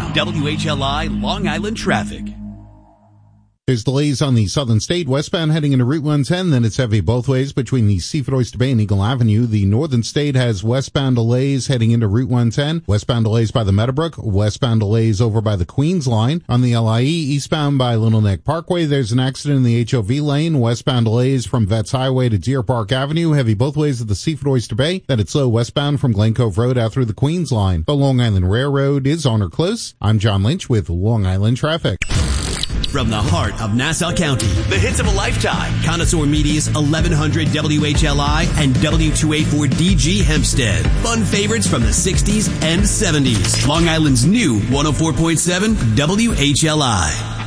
WHLI Long Island traffic. There's delays on the southern state, westbound heading into Route 110, then it's heavy both ways between the Seaford Oyster Bay and Eagle Avenue. The northern state has westbound delays heading into Route 110, westbound delays by the Meadowbrook, westbound delays over by the Queens line. On the LIE, eastbound by Little Neck Parkway, there's an accident in the HOV lane, westbound delays from Vets Highway to Deer Park Avenue, heavy both ways at the Seaford Oyster Bay, then it's slow westbound from Glen Cove Road out through the Queens line. The Long Island Railroad is on or close. I'm John Lynch with Long Island Traffic. From the heart of Nassau County, the hits of a lifetime. Connoisseur Media's 1100 WHLI and W2A4DG Hempstead. Fun favorites from the 60s and 70s. Long Island's new 104.7 WHLI.